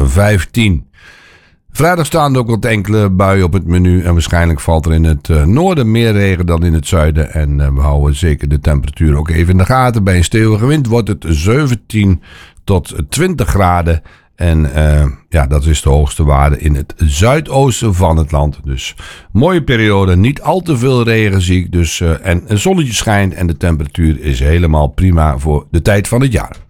15. Vrijdag staan er ook wat enkele buien op het menu. En waarschijnlijk valt er in het noorden meer regen dan in het zuiden. En we houden zeker de temperatuur ook even in de gaten. Bij een stevige wind wordt het 17 tot 20 graden. En dat is de hoogste waarde in het zuidoosten van het land. Dus mooie periode, niet al te veel regen zie ik. Dus, en een zonnetje schijnt en de temperatuur is helemaal prima voor de tijd van het jaar.